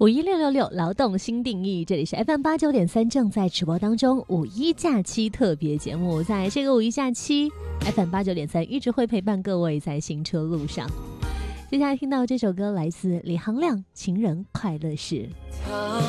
51666劳动新定义，这里是 FM89.3 正在直播当中五一假期特别节目。在这个五一假期 FM89.3 一直会陪伴各位在行车路上。接下来听到这首歌来自李行亮《情人快乐时》。